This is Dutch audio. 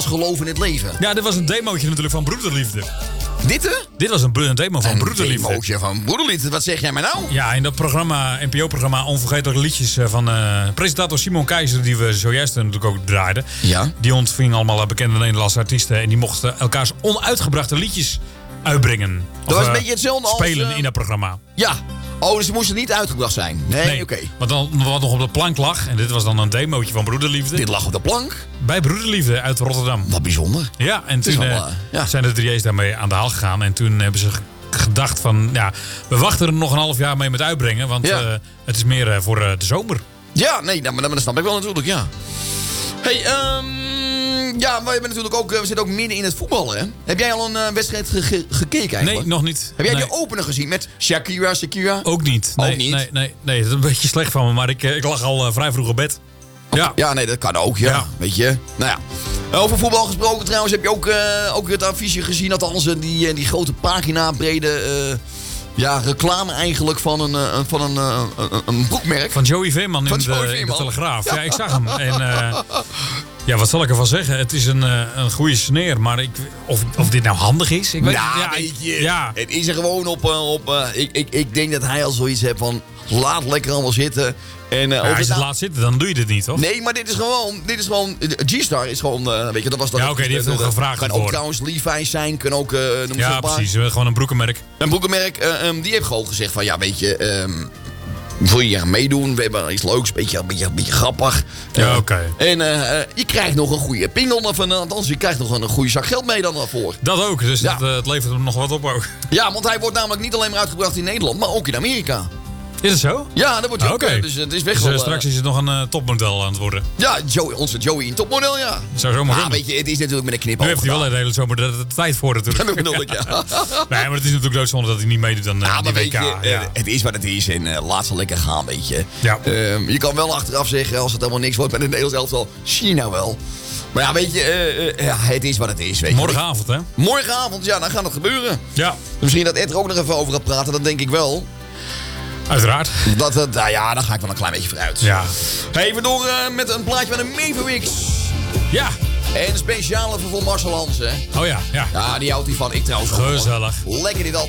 geloof in het leven. Ja, dit was een demootje natuurlijk van Broederliefde. Dit was een demo van Broederliefde. Een demootje van Broederliefde. Wat zeg jij mij nou? Ja, in dat programma, NPO-programma Onvergetelijke Liedjes van presentator Simon Keizer, die we zojuist natuurlijk ook draaiden. Ja. Die ontving allemaal bekende Nederlandse artiesten en die mochten elkaars onuitgebrachte liedjes uitbrengen. Dat was een beetje hetzelfde als... Spelen in dat programma. Ja. Oh, dus ze moesten niet uitgebracht zijn? Nee, oké. Wat nog op de plank lag, en dit was dan een demootje van Broederliefde. Dit lag op de plank? Bij Broederliefde uit Rotterdam. Wat bijzonder. Ja, en toen zijn de drieërs daarmee aan de haal gegaan. En toen hebben ze gedacht van, ja, we wachten er nog een half jaar mee met uitbrengen. Want het is meer voor de zomer. Ja, nee, maar dat snap ik wel natuurlijk, ja. Hey, ja, we hebben natuurlijk ook, we zitten ook midden in het voetballen, hè? Heb jij al een wedstrijd gekeken eigenlijk? Nee, nog niet. Heb jij de opener gezien met Shakira? Ook niet. Ook niet? Nee, dat is een beetje slecht van me, maar ik lag al vrij vroeg op bed. Ja. Ja, nee, dat kan ook, ja. Weet je. Nou ja. Over voetbal gesproken trouwens, heb je ook het affiche gezien, althans die grote pagina brede reclame eigenlijk van een broekmerk. Van Joey Veerman in de Telegraaf. Ja, ik zag hem. En ja, wat zal ik ervan zeggen? Het is een goede sneer, maar of dit nou handig is? Ik weet het is er gewoon op ik denk dat hij al zoiets heeft van, laat lekker allemaal zitten. En, als je het laat zitten, dan doe je dit niet, toch? Nee, maar dit is gewoon G-Star is gewoon, weet je, dat was dat. Ja, oké, die heeft nog gevraagd. Kan ook trouwens Levi's zijn, kan ook, noem ja, precies, gewoon een broekenmerk. Een broekenmerk, die heeft gewoon gezegd van, ja, weet je, wil je hier meedoen? We hebben iets leuks, een beetje grappig. Ja, oké. En je krijgt nog een goede pingel, althans, je krijgt nog een goede zak geld mee dan voor. Dat ook, dus het levert hem nog wat op ook. Ja, want hij wordt namelijk niet alleen maar uitgebracht in Nederland, maar ook in Amerika. Is het zo? Ja, dat wordt ook. Dus het is weg wel. Straks is het nog een topmodel aan het worden. Ja, onze Joey een topmodel, ja. Zou zomaar kunnen. Weet je, het is natuurlijk met een knip. Nu heeft hij wel een hele zomer de tijd voor natuurlijk. Dat bedoel ik, ja. Nee, maar het is natuurlijk doodzonde dat hij niet meedoet aan die WK. Het is wat het is en laat ze lekker gaan, weet je. Ja. Je kan wel achteraf zeggen, als het helemaal niks wordt met het Nederlands elftal, zie je nou wel. Maar ja, weet je, het is wat het is, weet je. Morgenavond, hè? Morgenavond, ja, dan gaat het gebeuren. Ja. Misschien dat Ed er ook nog even over gaat praten, dat denk ik wel. Uiteraard. Daar ga ik wel een klein beetje vooruit. Ja. Even door met een plaatje van de Mavericks. Ja. En een speciale voor Marcel Hansen. Oh ja. Ja, die houdt hij van. Ik trouwens ook. Gezellig. Lekker dit al.